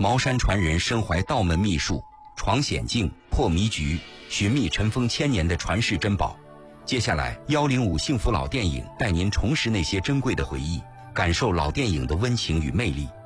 茅山传人身怀道门秘术，闯险境、破迷局，寻觅尘封千年的传世珍宝。接下来，105幸福老电影带您重拾那些珍贵的回忆，感受老电影的温情与魅力。